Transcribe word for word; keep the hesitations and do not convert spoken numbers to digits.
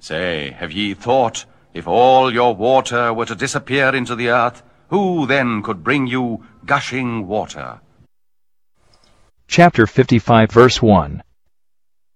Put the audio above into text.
Say, have ye thought, if all your water were to disappear into the earth, who then could bring you gushing water? Chapter fifty-five, verse one.